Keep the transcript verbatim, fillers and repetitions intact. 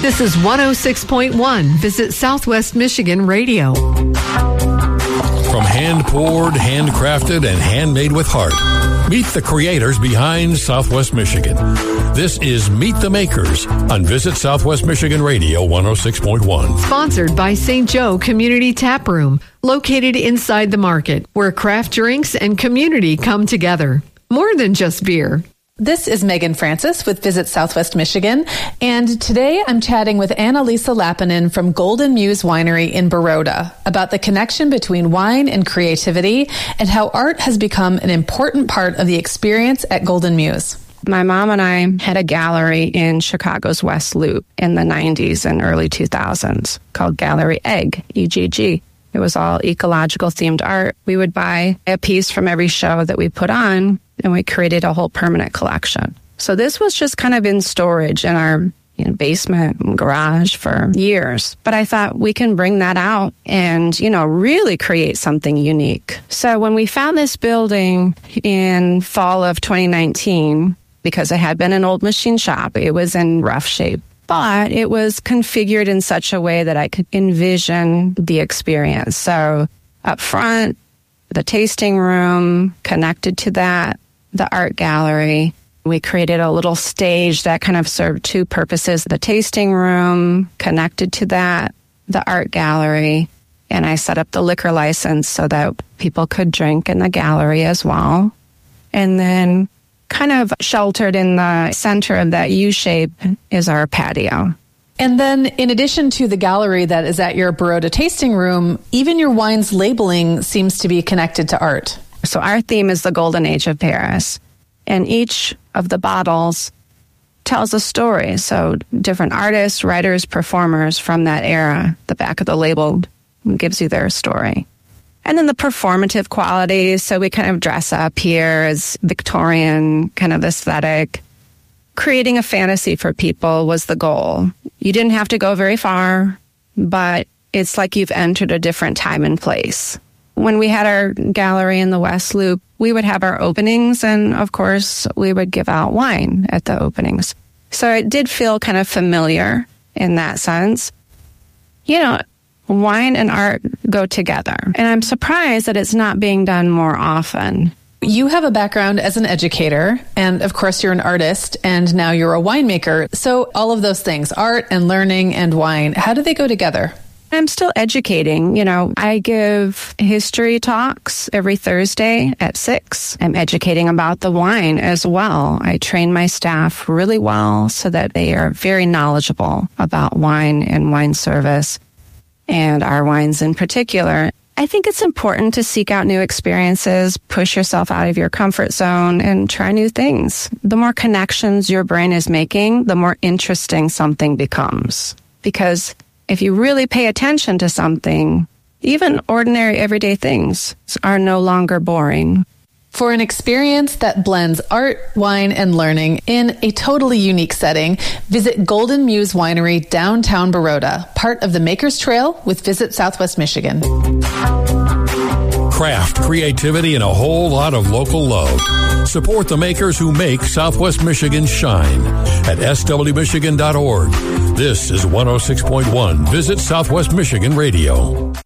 This is one oh six point one. Visit Southwest Michigan Radio. From hand-poured, handcrafted, and handmade with heart, meet the creators behind Southwest Michigan. This is Meet the Makers on Visit Southwest Michigan Radio one oh six point one. Sponsored by Saint Joe Community Tap Room, located inside the market, where craft drinks and community come together. More than just beer. This is Megan Francis with Visit Southwest Michigan, and today I'm chatting with Annalisa Lappinen from Golden Muse Winery in Baroda about the connection between wine and creativity and how art has become an important part of the experience at Golden Muse. My mom and I had a gallery in Chicago's West Loop in the nineties and early two thousands called Gallery Egg, E G G. It was all ecological themed art. We would buy a piece from every show that we put on, and we created a whole permanent collection. So this was just kind of in storage in our you know, basement and garage for years. But I thought we can bring that out and, you know, really create something unique. So when we found this building in fall of twenty nineteen, because it had been an old machine shop, it was in rough shape. But it was configured in such a way that I could envision the experience. So up front, the tasting room, connected to that, the art gallery. We created a little stage that kind of served two purposes. The tasting room, connected to that, the art gallery. And I set up the liquor license so that people could drink in the gallery as well. And then kind of sheltered in the center of that U-shape is our patio. And then in addition to the gallery that is at your Baroda tasting room, even your wine's labeling seems to be connected to art. So our theme is the Golden Age of Paris. And each of the bottles tells a story. So different artists, writers, performers from that era, the back of the label gives you their story. And then the performative qualities. So we kind of dress up here as Victorian kind of aesthetic. Creating a fantasy for people was the goal. You didn't have to go very far, but it's like you've entered a different time and place. When we had our gallery in the West Loop, we would have our openings, and of course, we would give out wine at the openings. So it did feel kind of familiar in that sense. You know, wine and art go together, and I'm surprised that it's not being done more often. You have a background as an educator, and of course you're an artist, and now you're a winemaker. So all of those things, art and learning and wine, how do they go together? I'm still educating. You know, I give history talks every Thursday at six. I'm educating about the wine as well. I train my staff really well so that they are very knowledgeable about wine and wine service, and our wines in particular. I think it's important to seek out new experiences, push yourself out of your comfort zone, and try new things. The more connections your brain is making, the more interesting something becomes. Because if you really pay attention to something, even ordinary everyday things are no longer boring. For an experience that blends art, wine, and learning in a totally unique setting, visit Golden Muse Winery, downtown Baroda, part of the Makers Trail with Visit Southwest Michigan. Craft, creativity, and a whole lot of local love. Support the makers who make Southwest Michigan shine at s w michigan dot org. This is one oh six point one. Visit Southwest Michigan Radio.